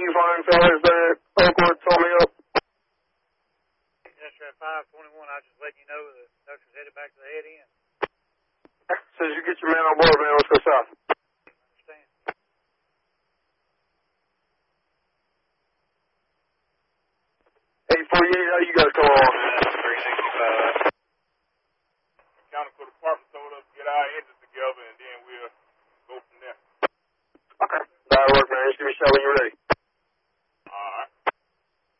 you find fellas there at Oakwood? Saw me up. Yes, sir, at 521, I was just letting you know the conductor's headed back to the head end. As soon as you get your man on board, man, let's go south. Understand. 848, how you guys come along?